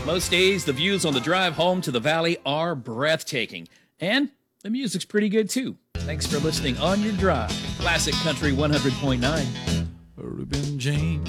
Most days, the views on the drive home to the valley are breathtaking. And the music's pretty good, too. Thanks for listening on your drive. Classic Country 100.9. Reuben James.